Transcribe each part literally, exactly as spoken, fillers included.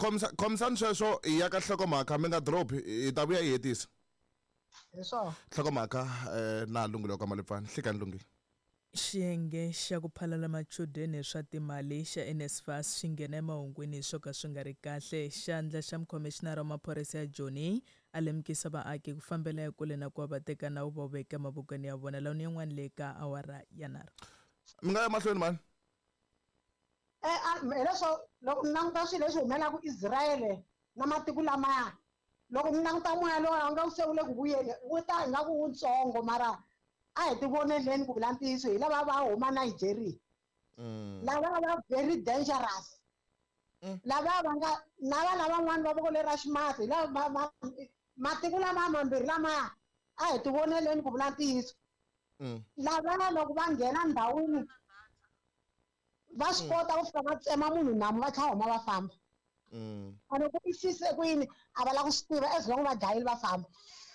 komsa komsan sweswo ya ka hlokomhaka mi nga drop i ta vuya yi hetisa Eso. hlokomhaka eh na lungile ka Malepfani hlika lungile. Xiyenge xa ku phalala machudeni swa timali xa NSFAS xi nghena emahungwini swo ka swi nga ri kahle. Xandla xa mukhomixinara wa maphorisa ya Joni a lemukisa vaaki ku fambela ekule na ku va teka nawu va veka mavokweni ya vona. Lawa ni yin'wana le ka awara ya nharhu. Mi nga ya mahlweni mani? Eh hileswo loko mi languta swilo leswi humelaka Israel na matiko lamaya loko mi languta moya lowu a nga wu se wu le ku vuyeni wu ta nga ku wutsongo mara a hi ti voneleni ku vula ntiyiso hi lava va huma Nigeria lava va very dangerous lava va nga lava lavan'wana va voko le ra ximatsi lava matiko lama mambirhi lamaya a hi ti voneleni ku vula ntiyiso lava loko va nghena ndhawini va swi kota ku fika va tsema munhu namu va tlha huma va famba a loko i xise kwini a va la ku swi tiva as long va dlayile va famba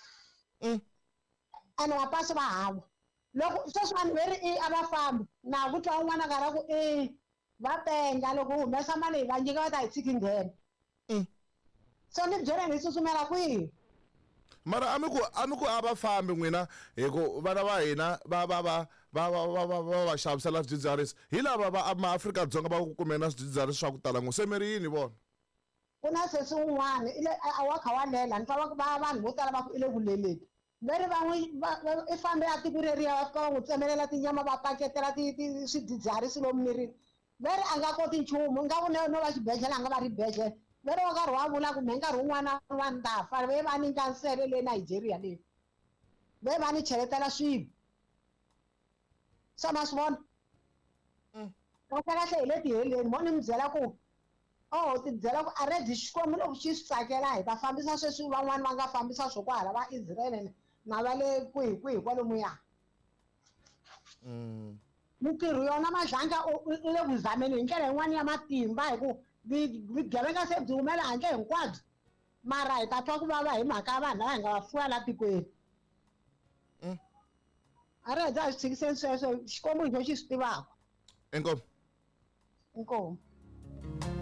ene vapasi va hava loko sweswi vanhu veri i a va fambi na ku twa un'wana kara ku e va penga loko humesa mali hi va nyika va ta hi tshiki nghena so ni byela hi susumela kwihi mara amiku amiku aba fambi n'wina hiko vana va hina va va va va va va va va xavisela swidzidziharisi hi lava va maAfrika-Dzonga va ku kumela swidzidziharisi swa ku tala ngo semerini vona ku na sesi un'wana ile a wa kha wa lela ni fa va vanhu vo tala va ku ile ku leleti veri van'we i fambe a tiko reriya va fika va n'wi tsemelela tinyama va paketela swidzidziharisi lomu mirini veri a nga koti nchumu nga ku no va xibedhlele a nga va ri bedhlele veri wa nkarhi wa vula ku me nkarhi wun'wana na wun'wana ta fa ve va ni nkansele le Nigeria leyi ve va ni cheletela swilo se ma swi vona kahlekahle hi le tiheleni mo ni mi byela ku oh ti byela ku already xikwembu loko xi swi tsakela hi ta fambisa sweswi van'wana va nga fambisa swo kwahala va Israel na va le kwihi kwihi kwalomuya mintirho yona madlanja u le ku zameni hi ndlela yin'wana ya matimba hi ku vugevenga se byi humela handle hinkwabyo mara hi ta twa ku vava hi mhaka ya vanhu lava hi nga va fuwa la tikweni a ri hi ta swi tshikiseni sweswo xikwembu hi xo xi swi tivaka inkomo inkomo